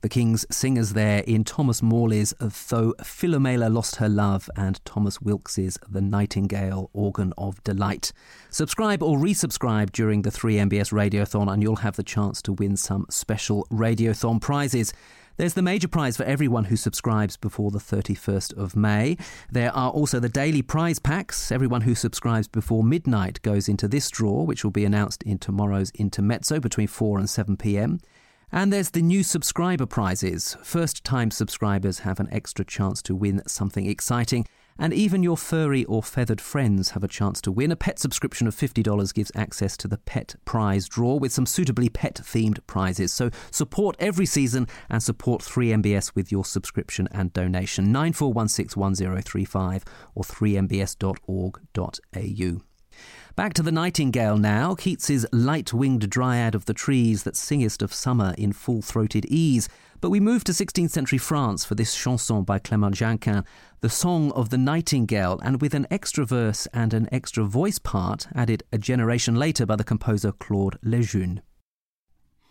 The King's singers there in Thomas Morley's Though Philomela Lost Her Love and Thomas Wilkes's The Nightingale Organ of Delight. Subscribe or resubscribe during the 3MBS Radiothon and you'll have the chance to win some special Radiothon prizes. There's the major prize for everyone who subscribes before the 31st of May. There are also the daily prize packs. Everyone who subscribes before midnight goes into this draw, which will be announced in tomorrow's Intermezzo between 4 and 7 p.m. And there's the new subscriber prizes. First-time subscribers have an extra chance to win something exciting. And even your furry or feathered friends have a chance to win. A pet subscription of $50 gives access to the pet prize draw with some suitably pet-themed prizes. So support every season and support 3MBS with your subscription and donation. 94161035 or 3mbs.org.au. Back to the Nightingale now, Keats's light-winged dryad of the trees that singest of summer in full-throated ease. But we move to 16th century France for this chanson by Clément Janquin, the Song of the Nightingale, and with an extra verse and an extra voice part added a generation later by the composer Claude Lejeune.